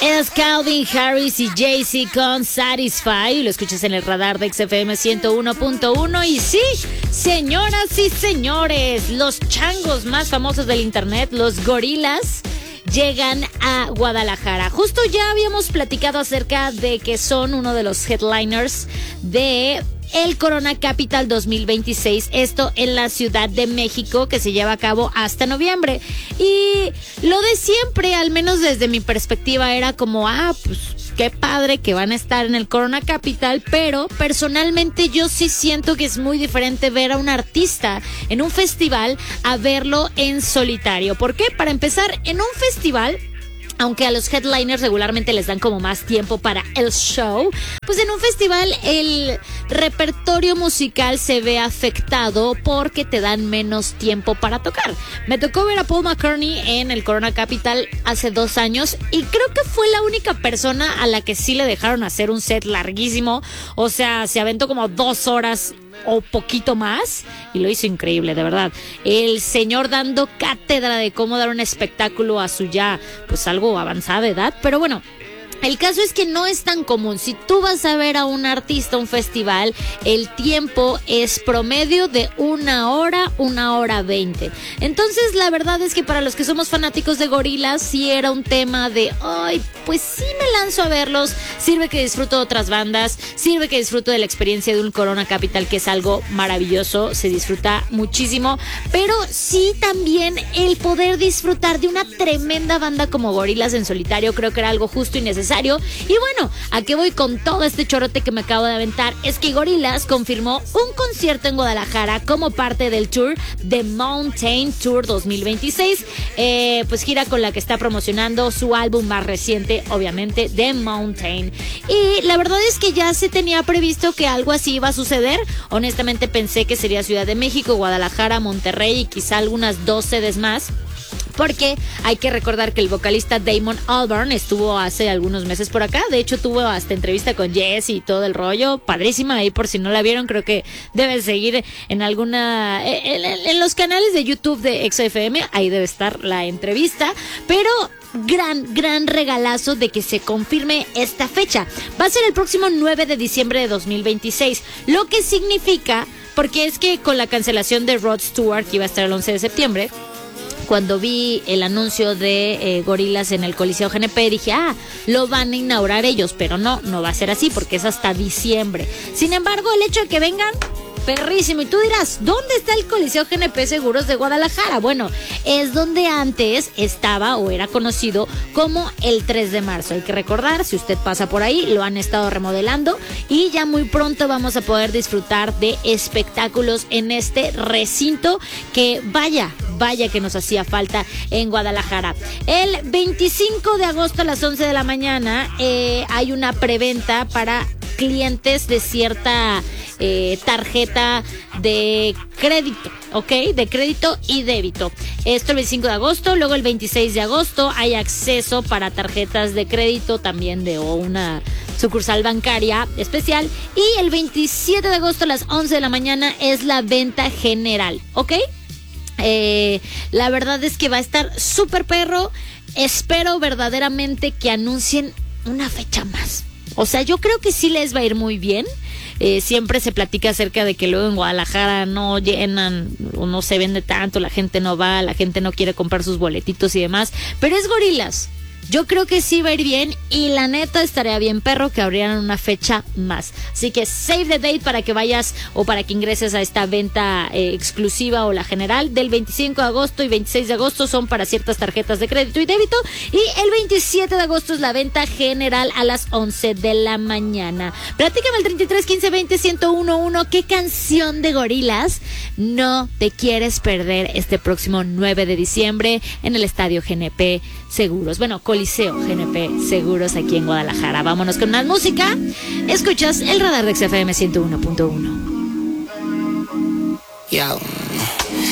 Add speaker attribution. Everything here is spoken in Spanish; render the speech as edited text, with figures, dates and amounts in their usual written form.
Speaker 1: Es Calvin Harris y Jay-Z con Satisfy. Lo escuchas en el radar de XFM 101.1. Y sí, señoras y señores, los changos más famosos del internet, los gorilas, llegan a Guadalajara. Justo ya habíamos platicado acerca de que son uno de los headliners de el Corona Capital 2026, esto en la Ciudad de México, que se lleva a cabo hasta noviembre. Y lo de siempre, al menos desde mi perspectiva, era como, pues qué padre que van a estar en el Corona Capital, pero personalmente yo sí siento que es muy diferente ver a un artista en un festival a verlo en solitario. ¿Por qué? Para empezar, en un festival, aunque a los headliners regularmente les dan como más tiempo para el show, pues en un festival el repertorio musical se ve afectado porque te dan menos tiempo para tocar. Me tocó ver a Paul McCartney en el Corona Capital hace 2 años y creo que fue la única persona a la que sí le dejaron hacer un set larguísimo. O sea, se aventó como 2 horas o poquito más y lo hizo increíble, de verdad. El señor dando cátedra de cómo dar un espectáculo a su ya pues algo avanzada edad, pero bueno, el caso es que no es tan común. Si tú vas a ver a un artista, un festival, el tiempo es promedio de 1 hora, 1 hora 20. Entonces, la verdad es que para los que somos fanáticos de gorilas, sí era un tema de, pues sí me lanzo a verlos. Sirve que disfruto de otras bandas, sirve que disfruto de la experiencia de un Corona Capital, que es algo maravilloso, se disfruta muchísimo. Pero sí también el poder disfrutar de una tremenda banda como Gorilas en solitario, creo que era algo justo y necesario. Y bueno, ¿a qué voy con todo este chorote que me acabo de aventar? Es que Gorillaz confirmó un concierto en Guadalajara como parte del tour The Mountain Tour 2026, pues gira con la que está promocionando su álbum más reciente, obviamente, The Mountain. Y la verdad es que ya se tenía previsto que algo así iba a suceder. Honestamente pensé que sería Ciudad de México, Guadalajara, Monterrey y quizá algunas 2 sedes más, porque hay que recordar que el vocalista Damon Albarn estuvo hace algunos meses por acá. De hecho, tuvo hasta entrevista con Jess y todo el rollo. Padrísima, ahí por si no la vieron, creo que debe seguir en alguna... En los canales de YouTube de XFM, ahí debe estar la entrevista. Pero gran regalazo de que se confirme esta fecha. Va a ser el próximo 9 de diciembre de 2026, lo que significa, porque es que con la cancelación de Rod Stewart, que iba a estar el 11 de septiembre, cuando vi el anuncio de Gorillaz en el Coliseo GNP, dije, lo van a inaugurar ellos, pero no va a ser así porque es hasta diciembre. Sin embargo, el hecho de que vengan, perrísimo. Y tú dirás, ¿dónde está el Coliseo GNP Seguros de Guadalajara? Bueno, es donde antes estaba o era conocido como el 3 de marzo. Hay que recordar, si usted pasa por ahí, lo han estado remodelando y ya muy pronto vamos a poder disfrutar de espectáculos en este recinto que vaya que nos hacía falta en Guadalajara. El 25 de agosto a las 11 de la mañana hay una preventa para clientes de cierta tarjeta de crédito, ¿ok? De crédito y débito. Esto el 25 de agosto, luego el 26 de agosto hay acceso para tarjetas de crédito también de una sucursal bancaria especial, y el 27 de agosto a las 11 de la mañana es la venta general, ¿ok? La verdad es que va a estar súper perro. Espero verdaderamente que anuncien una fecha más. O sea, yo creo que sí les va a ir muy bien. Siempre se platica acerca de que luego en Guadalajara no llenan o no se vende tanto, la gente no va, la gente no quiere comprar sus boletitos y demás, pero es Gorillaz. Yo creo que sí va a ir bien y la neta estaría bien perro que abrieran una fecha más. Así que save the date para que vayas o para que ingreses a esta venta exclusiva o la general del 25 de agosto y 26 de agosto son para ciertas tarjetas de crédito y débito, y el 27 de agosto es la venta general a las 11 de la mañana. Platícame al 33 15 20 1011 qué canción de Gorillaz no te quieres perder este próximo 9 de diciembre en el Estadio GNP Seguros. Bueno, Coliseo GNP Seguros aquí en Guadalajara. Vámonos con más música. Escuchas el radar de XFM 101.1.
Speaker 2: Yo.